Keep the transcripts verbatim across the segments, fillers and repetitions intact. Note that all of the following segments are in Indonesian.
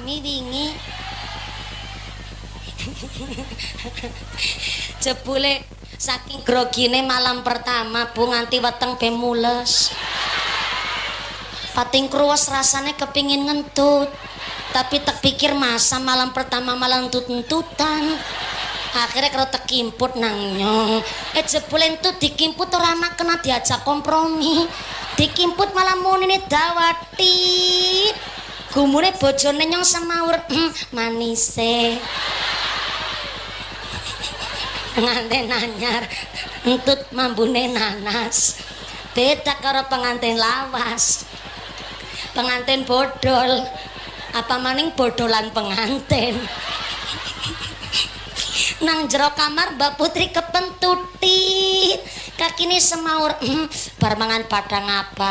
sami wingi. Jebule saking grogine malam pertama Bu nganti weteng be mules. Pating kruwes rasane kepingin ngentut. Tapi tak pikir masa malam pertama malah entut-entutan. Akhirnya kalau tekimput nang nyong. Eh jebule entut dikimput ora anak kena diajak kompromi. Dikimput malah munine dawatit. Gumune bojone nyong semaur, hm, manise. Pengantin anyar entut mambune nanas. Beda karo pengantin lawas. Pengantin bodol. Apa maning bodolan pengantin. Nang jero kamar Mbak Putri kepentutit. Kakine semaur, hm, bar mangan padang apa?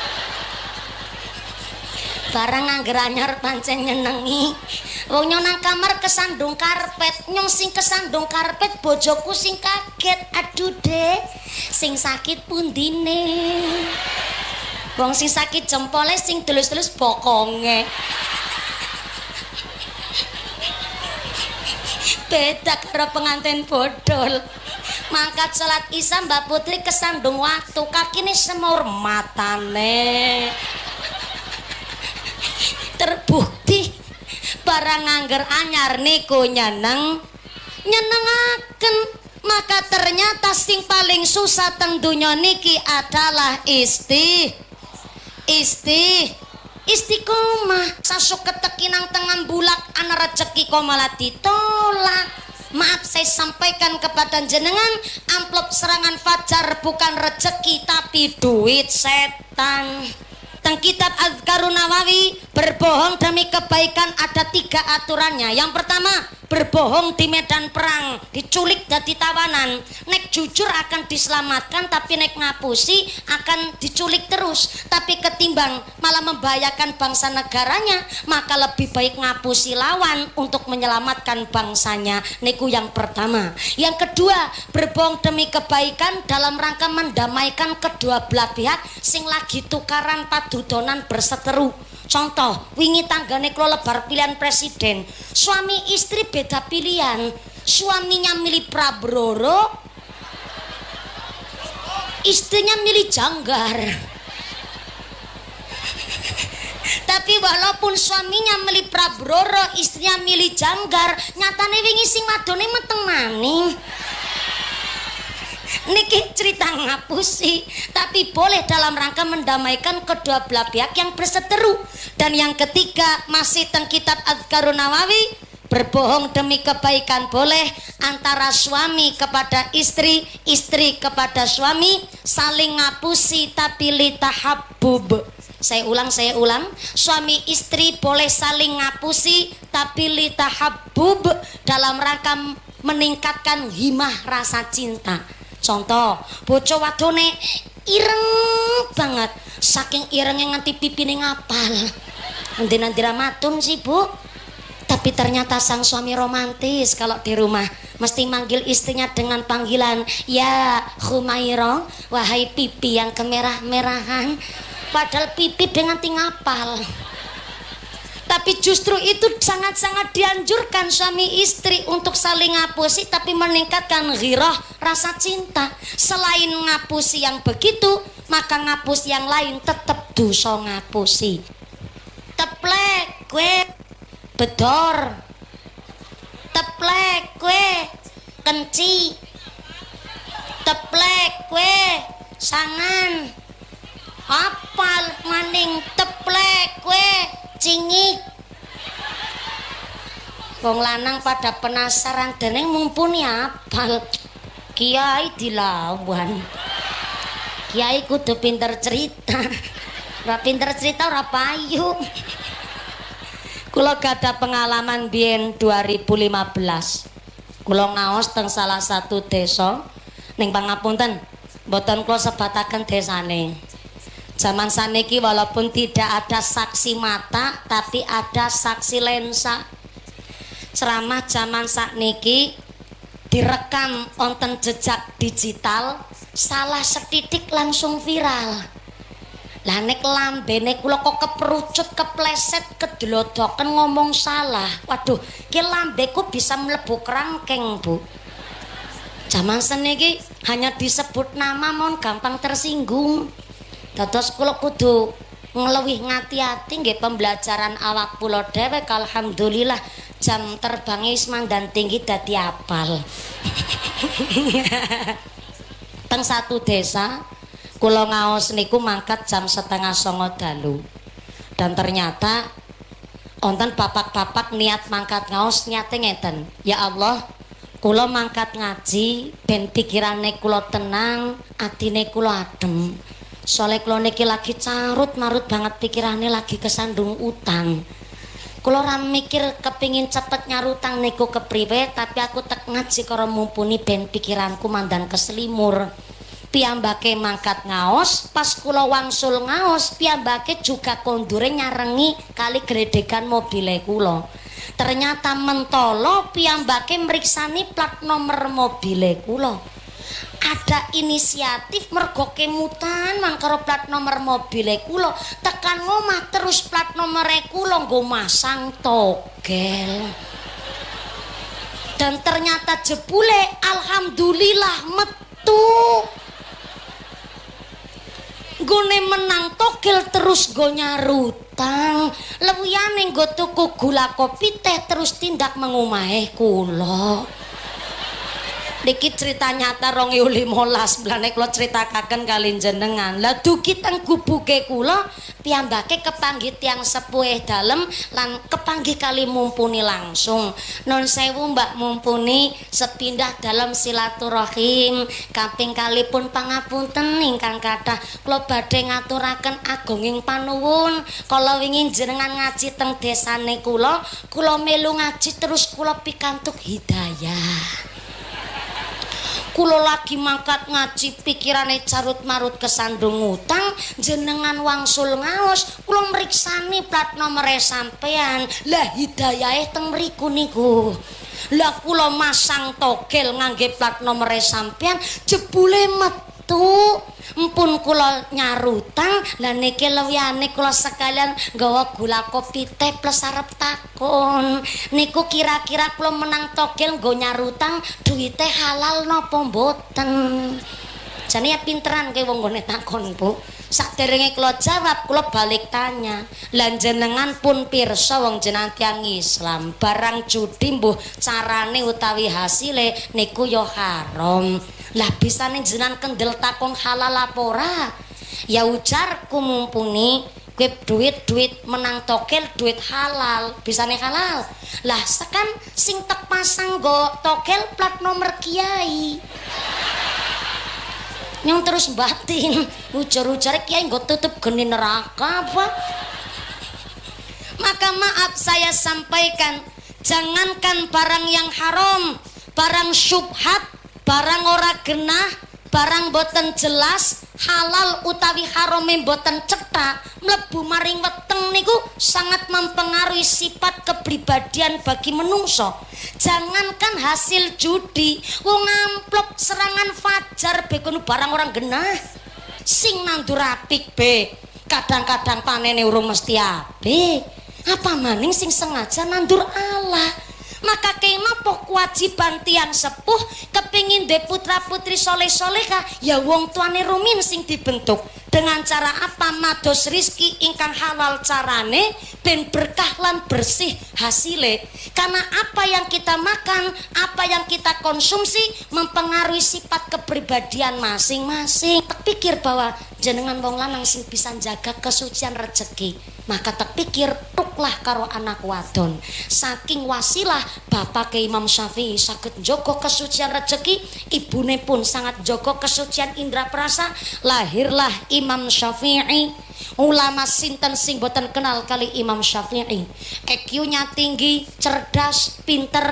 Barang angger anyar pancen nyenengi. Wong nyong nang kamar kesandung karpet, nyong sing kesandung karpet bojoku sing kaget. Aduh Dek, sing sakit pundine. Wong sing sakit jempole, sing telus-telus bokonge. Beda karo pengantin bodol. Mangkat salat Isya Mbak Putri kesandung waktu, kakine semur matane. Terbukti barang ngangger anyar niku nyeneng nyenengaken. Maka ternyata sing paling susah teng donya niki adalah isti isti istiqomah. Sasuk ketekinang tengan bulak ana rezeki kok malah ditolak. Maaf saya sampaikan kepada jenengan, amplop serangan fajar bukan rezeki tapi duit setan. Teng kitab Azkarun Nawawi, berbohong demi kebaikan ada tiga aturannya. Yang pertama, berbohong di medan perang, diculik dadi tawanan. Nek jujur akan diselamatkan, tapi nek ngapusi akan diculik terus. Tapi ketimbang malah membahayakan bangsa negaranya, maka lebih baik ngapusi lawan untuk menyelamatkan bangsanya. Niku yang pertama. Yang kedua, berbohong demi kebaikan dalam rangka mendamaikan kedua belah pihak sing lagi tukaran padudonan berseteru. Contoh, wingi tanggane kula lebar pilihan presiden. Suami istri beda pilihan. Suaminya milih Prabowo, istrinya milih Janggar. Tapi walaupun suaminya milih Prabowo, istrinya milih Janggar, nyatane wingi sing wadone meteng maning. Niki cerita ngapusi, tapi boleh dalam rangka mendamaikan kedua belah pihak yang berseteru. Dan yang ketiga masih teng kitab Azkarun Nawawi, berbohong demi kebaikan boleh antara suami kepada istri, istri kepada suami, saling ngapusi tapi litahabbub. Saya ulang, saya ulang, suami istri boleh saling ngapusi tapi litahabbub dalam rangka meningkatkan himah rasa cinta. Contoh, bojo wadone ireng banget, saking irengnya nganti pipine ngapal. Nanti-nanti ramatun sih Bu. Tapi ternyata sang suami romantis kalau di rumah mesti manggil istrinya dengan panggilan ya Humaira, wahai pipi yang kemerah-merahan. Padahal pipi dengan tingapal. Tapi justru itu sangat-sangat dianjurkan suami istri untuk saling ngapusi tapi meningkatkan ghirah rasa cinta. Selain ngapusi yang begitu, maka ngapus yang lain tetap dosa ngapusi. Teplek kue bedor, teplek kue kenci, teplek kue sangan, apal maning teplek kue cingik. Wong lanang pada penasaran deneng mumpuni apal. Kiai dilawan. Kiai kudu pinter cerita. Ora pinter cerita ora payu. Kula gadah pengalaman biyen dua ribu lima belas. Kula ngaos teng salah satu desa ning pangapunten, mboten kula sebataken desane. Zaman saniki walaupun tidak ada saksi mata tapi ada saksi lensa. Ceramah zaman sakniki direkam wonten jejak digital, salah setitik langsung viral. Lah nek lambene kula kok keperucut, kepleset, kedlodoken ngomong salah. Waduh, ki lambeku bisa mlebu kerangkeng, Bu. Zaman seniki hanya disebut nama mon gampang tersinggung. Dados kula kudu ngeluwih ngati-ati nggih pembelajaran awak kula dhewe. Alhamdulillah jam terbangnya wis mandan tinggi dadi apal. Teng satu desa kula ngaos niku mangkat jam setengah songo dalu. Dan ternyata wonten bapak-bapak niat mangkat ngaos nyate ngeten. Ya Allah, kula mangkat ngaji ben pikirane kula tenang, atine kula adem. Soale kula niki lagi carut marut banget pikirane, lagi kesandung utang. Kula ora mikir kepingin cepet nyarutang niku kepriwe, tapi aku tek ngaji karo mumpuni ben pikiranku mandan keselimur. Piyambake mangkat ngaos, pas kula wangsul ngaos, piyambake juga kondure nyarengi kali gredegan mobile kula. Ternyata mentolo piyambake meriksani plat nomor mobile kula. Ada inisiatif mergo kemutan man karo plat nomor mobile kula, tekan ngomah terus plat nomore kula nggo masang togel. Dan ternyata jebule alhamdulillah metu. Gone menang togel terus go nyarutang, lewiyane nggo tuku gula kopi teh terus tindak mengumahe kula. Niki cerita nyata rong ewu limolas blane kula critakaken kali jenengan. Lah dugi teng gubuke kula piyambake kepanggih tiyang sepuh dalem lan kepanggih kali mumpuni langsung. Nun sewu Mbak Mumpuni sepindah dalam silaturahim. Kaping kalipun pangapunten ingkang kathah kula badhe ngaturaken agunging panuwun. Kala wingi jenengan ngaji teng desane kula, kula melu ngaji terus kula pikantuk hidayah. Kula lagi mangkat ngaji pikirane carut marut kesandung utang, jenengan wangsul ngaos kula mriksani plat nomere sampean. Lah hidayahe teng mriku niku. Lah kula masang togel ngangge plat nomere sampean jebule metu. Empun kula nyarutang, lah niki lewiyane kula sekalian nggawa gula kopi teh plus arep takon. Niku kira-kira kula menang togel nggo nyarutang duwite halal napa mboten? Jane ya pinteran ke wong nggone takon, Bu. Saderenge kula jawab, kula balik tanya. Lah jenengan pun pirsa wong jenengan tiyang Islam, barang judi mbuh carane utawi hasile niku ya haram. Lah bisane jenengan kendel takon halal apa ora? Ya ujarku mumpuni kowe duit-duit menang togel duit halal, bisane halal. Lah sekan sing tek pasang nggo togel plat nomor kiai. Nyong terus batin, ujar-ujar kiai nggo tutup geni neraka apa? Maka maaf saya sampaikan, jangankan barang yang haram, barang syubhat, barang ora genah, barang boten jelas, halal utawi harame boten cetha, mlebu maring weteng niku sangat mempengaruhi sifat kepribadian bagi menungso. Jangankan hasil judi, wong amplop serangan fajar be kono barang orang genah. Sing nandur apik be, kadang-kadang panene urung mesti apik. Apa maning sing sengaja nandur Allah. Maka kenapa kewajiban tiang sepuh kepingin de putra putri soleh solehah, ya wong tuane rumin sing dibentuk dengan cara apa? Mados rizki ingkang halal carane ben berkah lan bersih hasile. Karena apa yang kita makan, apa yang kita konsumsi mempengaruhi sifat kepribadian masing-masing. Tak pikir bahwa jenengan wong lanang sing bisa jaga kesucian rezeki, maka tak pikir tuklah karo anak wadon. Saking wasilah bapak ke Imam Syafi'i saged njogo kesucian rezeki, ibune pun sangat jogo kesucian indra perasa. Lahirlah Imam Syafi'i. Ulama sinten sing boten kenal kali Imam Syafi'i. E Q-nya tinggi, cerdas, pinter,